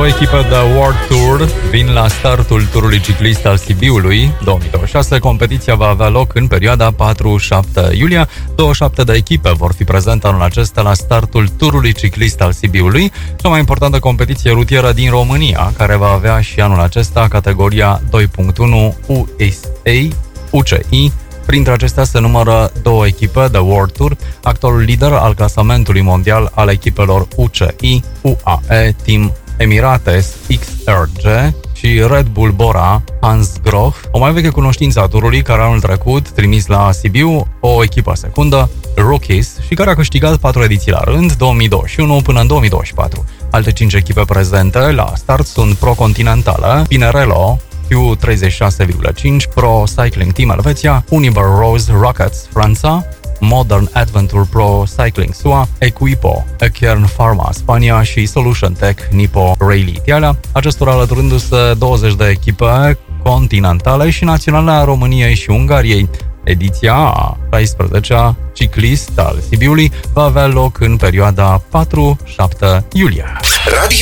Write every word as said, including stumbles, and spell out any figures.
Două echipe de World Tour vin la startul turului ciclist al Sibiului două mii douăzeci și șase. Competiția va avea loc în perioada patru șapte iulie. douăzeci și șapte de echipe vor fi prezente anul acesta la startul turului ciclist al Sibiului, cea mai importantă competiție rutieră din România, care va avea și anul acesta categoria doi punct unu U S A U C I. Printre acestea se numără două echipe de World Tour, actualul lider al clasamentului mondial al echipelor U C I, U A E, Team Emirates X R G și Red Bull Bora Hansgrohe, o mai veche cunoștință a turului care anul trecut trimis la Sibiu o echipă secundă, Rookies, și care a câștigat patru ediții la rând, două mii douăzeci și unu până în două mii douăzeci și patru. Alte cinci echipe prezente la start sunt Pro Continentală, Pinarello Q treizeci și șase virgulă cinci, Pro Cycling Team Elveția, Univer Rose Rockets Franța, Modern Adventure Pro Cycling S U A, Equipo, Ekern Pharma Spania și Solution Tech Nippo Rally Italia, acestora alăturându-se douăzeci de echipe continentale și naționale a României și Ungariei. Ediția a șaisprezecea ciclist al Sibiului va avea loc în perioada patru șapte iulie. Radio